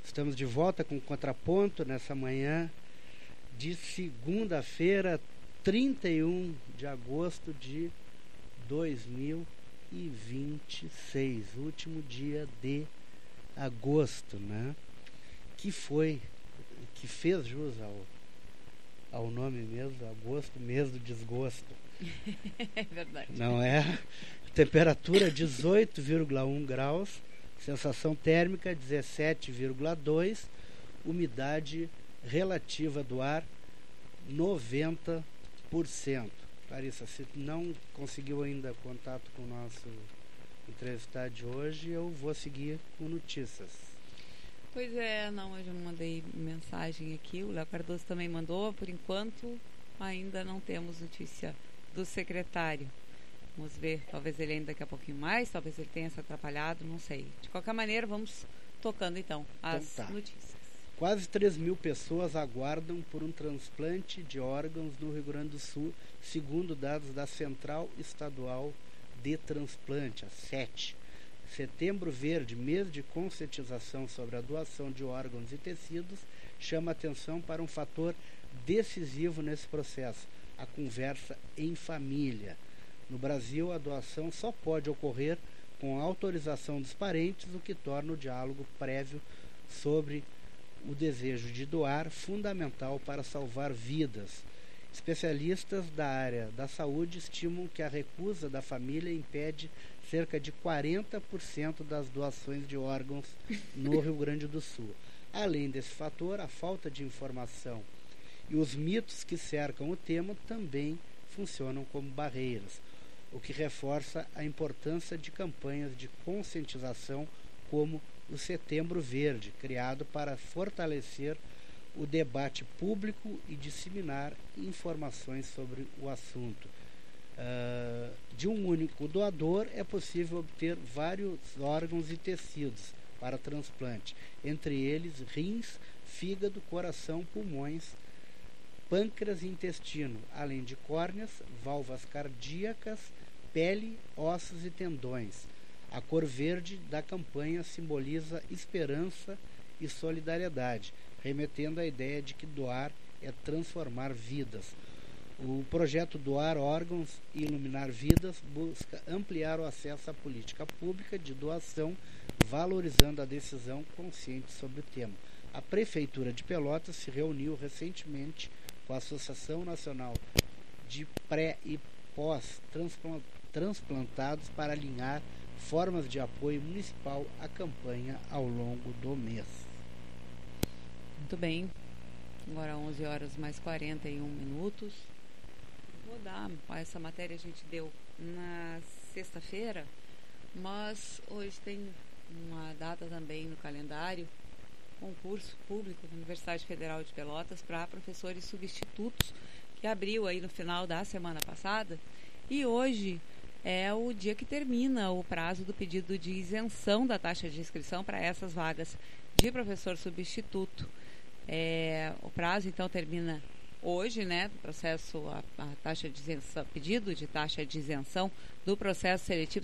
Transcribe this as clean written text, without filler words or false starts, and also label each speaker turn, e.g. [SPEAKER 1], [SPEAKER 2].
[SPEAKER 1] Estamos de volta com Contraponto nessa manhã de segunda-feira, 31 de agosto de 2026, último dia de agosto, né? Que fez jus ao nome mesmo, agosto, mês do desgosto.
[SPEAKER 2] É verdade.
[SPEAKER 1] Não é? Temperatura 18,1 graus, sensação térmica 17,2, umidade relativa do ar 90%. Clarissa, se não conseguiu ainda contato com o nosso entrevistado de hoje, eu vou seguir com notícias.
[SPEAKER 2] Pois é, não, eu já mandei mensagem aqui, o Léo Cardoso também mandou, por enquanto ainda não temos notícia do secretário. Vamos ver, talvez ele ainda daqui a pouquinho mais, talvez ele tenha se atrapalhado, não sei. De qualquer maneira, vamos tocando então as notícias.
[SPEAKER 1] Quase 3.000 pessoas aguardam por um transplante de órgãos no Rio Grande do Sul, segundo dados da Central Estadual de Transplante, a CET. Setembro Verde, mês de conscientização sobre a doação de órgãos e tecidos, chama atenção para um fator decisivo nesse processo, a conversa em família. No Brasil, a doação só pode ocorrer com a autorização dos parentes, o que torna o diálogo prévio sobre o desejo de doar fundamental para salvar vidas. Especialistas da área da saúde estimam que a recusa da família impede cerca de 40% das doações de órgãos no Rio Grande do Sul. Além desse fator, a falta de informação e os mitos que cercam o tema também funcionam como barreiras, o que reforça a importância de campanhas de conscientização como o Setembro Verde, criado para fortalecer o debate público e disseminar informações sobre o assunto. De um único doador é possível obter vários órgãos e tecidos para transplante, entre eles rins, fígado, coração, pulmões, pâncreas e intestino, além de córneas, válvulas cardíacas, pele, ossos e tendões. A cor verde da campanha simboliza esperança e solidariedade, remetendo à ideia de que doar é transformar vidas. O projeto Doar Órgãos e Iluminar Vidas busca ampliar o acesso à política pública de doação, valorizando a decisão consciente sobre o tema. A Prefeitura de Pelotas se reuniu recentemente com a Associação Nacional de Pré- e Pós-Transplantados para alinhar formas de apoio municipal à campanha ao longo do mês.
[SPEAKER 2] Muito bem, agora 11 horas mais 41 minutos. Vou dar, essa matéria a gente deu na sexta-feira, mas hoje tem uma data também no calendário, concurso público da Universidade Federal de Pelotas para professores substitutos, que abriu aí no final da semana passada, e hoje é o dia que termina o prazo do pedido de isenção da taxa de inscrição para essas vagas de professor substituto. O prazo então termina hoje, né? O processo, a taxa de isenção, pedido de taxa de isenção do processo seletivo